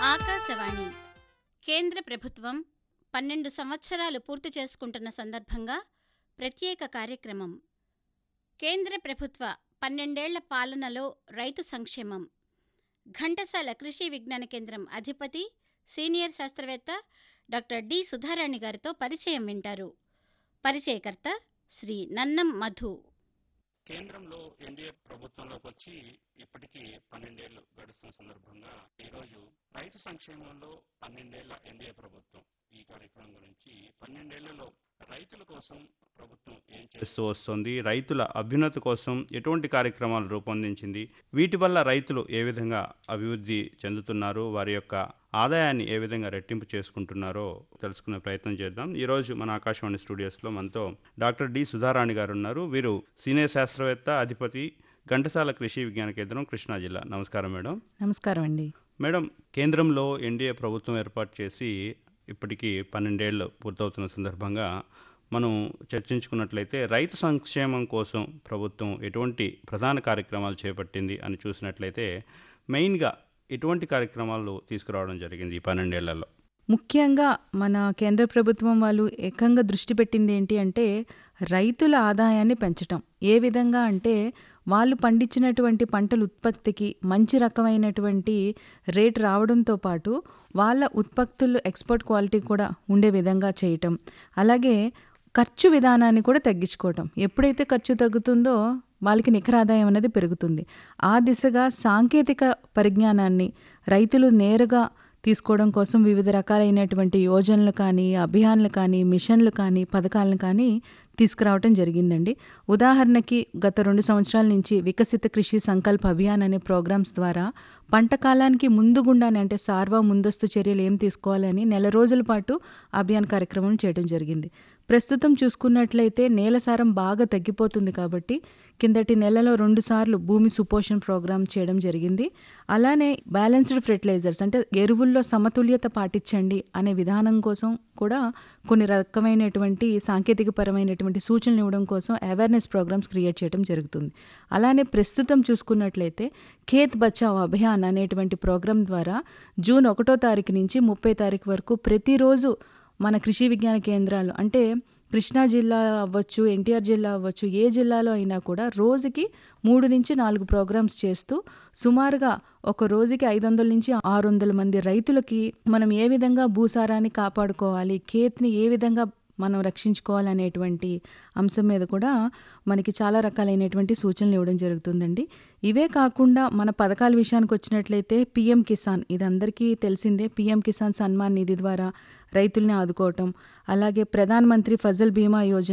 ఆకాశవాణి కేంద్ర ప్రభుత్వం 12 సంవత్సరాలు పూర్తి చేసుకుంటున్న సందర్భంగా ప్రత్యేక కార్యక్రమం. కేంద్ర ప్రభుత్వ 12 ఏళ్ల పాలనలో రైతు సంక్షేమం. ఘంటసాల కృషి విజ్ఞాన కేంద్రం అధిపతి, సీనియర్ శాస్త్రవేత్త డాక్టర్ డి సుధారాణి గారితో పరిచయం వింటారు. పరిచయకర్త శ్రీ నన్నం మధు. కేంద్రంలో ఎన్డీఏ ప్రభుత్వంలోకి వచ్చి ఇప్పటికీ 12 ఏళ్లు గడుస్తున్న సందర్భంగా ఈరోజు రైతు సంక్షేమంలో 12 ఏళ్ల ఎన్డీఏ ప్రభుత్వం ఈ కార్యక్రమం గురించి 12 ఏళ్లలో రైతుల కోసం ప్రభుత్వం ఏం చేస్తూ వస్తుంది, రైతుల అభ్యున్నతి కోసం ఎటువంటి కార్యక్రమాలు రూపొందించింది, వీటి వల్ల రైతులు ఏ విధంగా అభివృద్ధి చెందుతున్నారు, వారి యొక్క ఆదాయాన్ని ఏ విధంగా రెట్టింపు చేసుకుంటున్నారో తెలుసుకునే ప్రయత్నం చేద్దాం. ఈరోజు మన ఆకాశవాణి స్టూడియోస్లో మనతో డాక్టర్ డి సుధారాణి గారు ఉన్నారు. వీరు సీనియర్ శాస్త్రవేత్త, అధిపతి, ఘంటసాల కృషి విజ్ఞాన కేంద్రం, కృష్ణా జిల్లా. నమస్కారం మేడం. నమస్కారం అండి. మేడం, కేంద్రంలో ఎన్డీఏ ప్రభుత్వం ఏర్పాటు చేసి ఇప్పటికీ 12 ఏళ్ళు పూర్తవుతున్న సందర్భంగా మనం చర్చించుకున్నట్లయితే రైతు సంక్షేమం కోసం ప్రభుత్వం ఎటువంటి ప్రధాన కార్యక్రమాలు చేపట్టింది అని చూసినట్లయితే మెయిన్గా ఎటువంటి కార్యక్రమాలు తీసుకురావడం జరిగింది ఈ 12 ఏళ్లలో? ముఖ్యంగా మన కేంద్ర ప్రభుత్వం వాళ్ళు ఏకంగా దృష్టి పెట్టింది ఏంటి అంటే రైతుల ఆదాయాన్ని పెంచటం. ఏ విధంగా అంటే వాళ్ళు పండించినటువంటి పంటల ఉత్పత్తికి మంచి రకమైనటువంటి రేట్ రావడంతో పాటు వాళ్ళ ఉత్పత్తులు ఎక్స్పోర్ట్ క్వాలిటీ కూడా ఉండే విధంగా చేయటం, అలాగే ఖర్చు విధానాన్ని కూడా తగ్గించుకోవటం. ఎప్పుడైతే ఖర్చు తగ్గుతుందో వాళ్ళకి నికర ఆదాయం అనేది పెరుగుతుంది. ఆ దిశగా సాంకేతిక పరిజ్ఞానాన్ని రైతులు నేరుగా తీసుకోవడం కోసం వివిధ రకాలైనటువంటి యోజనలు కానీ, అభియాన్లు కానీ, మిషన్లు కానీ, పథకాలను కానీ తీసుకురావటం జరిగిందండి. ఉదాహరణకి గత 2 సంవత్సరాల నుంచి వికసిత కృషి సంకల్ప అభియాన్ అనే ప్రోగ్రామ్స్ ద్వారా పంట కాలానికి ముందుగుండానే అంటే సార్వ ముందస్తు చర్యలు ఏం తీసుకోవాలని నెల రోజుల పాటు అభియాన్ కార్యక్రమం చేయడం జరిగింది. ప్రస్తుతం చూసుకున్నట్లయితే నేల సారం బాగా తగ్గిపోతుంది కాబట్టి కిందటి నెలలో 2 సార్లు భూమి సుపోషణ ప్రోగ్రామ్ చేయడం జరిగింది. అలానే బ్యాలెన్స్డ్ ఫెర్టిలైజర్స్ అంటే ఎరువుల్లో సమతుల్యత పాటించండి అనే విధానం కోసం కూడా కొన్ని రకమైనటువంటి సాంకేతిక పరమైనటువంటి సూచనలు ఇవ్వడం కోసం అవేర్నెస్ ప్రోగ్రామ్స్ క్రియేట్ చేయడం జరుగుతుంది. అలానే ప్రస్తుతం చూసుకున్నట్లయితే ఖేత్ బచావ్ అభియాన్ అనేటువంటి ప్రోగ్రాం ద్వారా జూన్ 1వ తారీఖు నుంచి 30వ తారీఖు వరకు ప్రతిరోజు మన కృషి విజ్ఞాన కేంద్రాలు అంటే కృష్ణా జిల్లా అవ్వచ్చు, ఎన్టీఆర్ జిల్లా అవ్వచ్చు, ఏ జిల్లాలో అయినా కూడా రోజుకి 3 నుంచి 4 ప్రోగ్రామ్స్ చేస్తూ సుమారుగా ఒక రోజుకి 500 నుంచి 600 మంది రైతులకి మనం ఏ విధంగా భూసారాన్ని కాపాడుకోవాలి, ఖేత్ని ఏ విధంగా మనం రక్షించుకోవాలనేటువంటి అంశం మీద కూడా మనకి చాలా రకాలైనటువంటి సూచనలు ఇవ్వడం జరుగుతుందండి. ఇవే కాకుండా మన పథకాల విషయానికి వచ్చినట్లయితే పిఎం కిసాన్, ఇది అందరికీ తెలిసిందే. పిఎం కిసాన్ సన్మాన్ నిధి ద్వారా రైతుల్ని ఆదుకోవటం, అలాగే ప్రధానమంత్రి ఫసల్ బీమా యోజన